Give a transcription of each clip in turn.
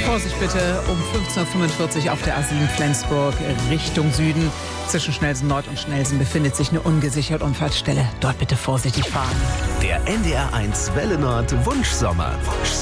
Vorsicht bitte, um 15.45 Uhr auf der A7 Flensburg Richtung Süden. Zwischen Schnelsen Nord und Schnelsen befindet sich eine ungesicherte Unfallstelle. Dort bitte vorsichtig fahren. Der NDR1 Welle Nord Wunschsommer.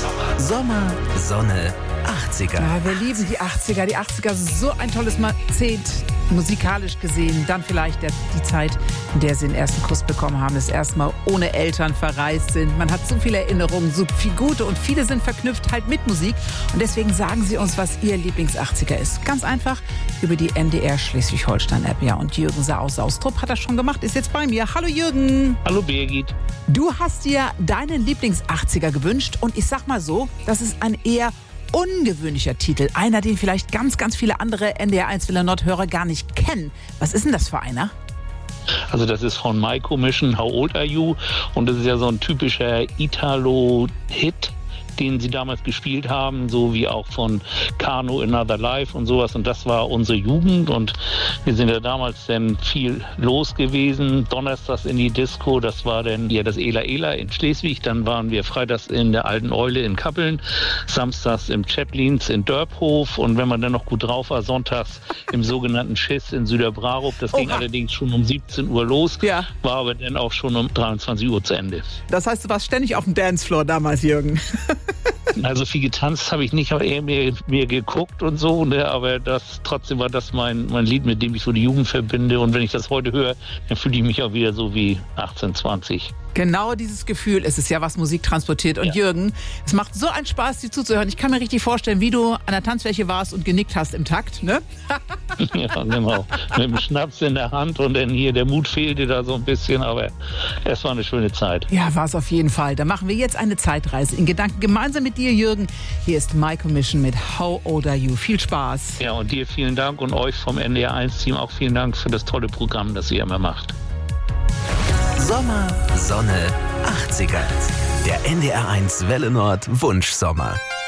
Sommer, Sonne, 80er. Ja, wir lieben die 80er. Die 80er sind so ein tolles Jahrzehnt, musikalisch gesehen. Dann vielleicht die Zeit, in der sie den ersten Kuss bekommen haben, das erste Mal ohne Eltern verreist sind. Man hat so viele Erinnerungen, so viel gute und viele sind verknüpft halt mit Musik. Und deswegen sagen Sie uns, was Ihr Lieblings-80er ist. Ganz einfach über die NDR Schleswig-Holstein-App. Ja, und Jürgen Saar aus Saustrup hat das schon gemacht, ist jetzt bei mir. Hallo Jürgen. Hallo Birgit. Du hast dir deinen Lieblings-80er gewünscht und ich sag mal so, das ist ein eher ungewöhnlicher Titel. Einer, den vielleicht ganz, ganz viele andere NDR1 Welle Nord-Hörer gar nicht kennen. Was ist denn das für einer? Also das ist von My Commission, How Old Are You? Und das ist ja so ein typischer Italo-Hit, den sie damals gespielt haben, so wie auch von Kano, Another Life und sowas. Und das war unsere Jugend und wir sind ja damals dann viel los gewesen. Donnerstags in die Disco, das war dann ja das Ela Ela in Schleswig. Dann waren wir freitags in der Alten Eule in Kappeln, samstags im Chaplins in Dörphof und wenn man dann noch gut drauf war, sonntags im sogenannten Schiss in Süderbrarup. Das ging allerdings schon um 17 Uhr los, ja, war aber dann auch schon um 23 Uhr zu Ende. Das heißt, du warst ständig auf dem Dancefloor damals, Jürgen. Also viel getanzt habe ich nicht, aber eher mir geguckt und so, ne? Aber trotzdem war das mein Lied, mit dem ich so die Jugend verbinde. Und wenn ich das heute höre, dann fühle ich mich auch wieder so wie 18, 20. Genau dieses Gefühl ist es ja, was Musik transportiert. Und ja, Jürgen, es macht so einen Spaß, dir zuzuhören. Ich kann mir richtig vorstellen, wie du an der Tanzfläche warst und genickt hast im Takt, ne? Ja, genau. Mit dem Schnaps in der Hand und dann hier, der Mut fehlte da so ein bisschen, aber es war eine schöne Zeit. Ja, war es auf jeden Fall. Da machen wir jetzt eine Zeitreise in Gedanken gemeinsam mit dir, Jürgen. Hier ist My Commission mit How Old Are You? Viel Spaß. Ja, und dir vielen Dank und euch vom NDR1-Team auch vielen Dank für das tolle Programm, das ihr immer macht. Sommer, Sonne, 80er. Der NDR1 Welle Nord Wunschsommer.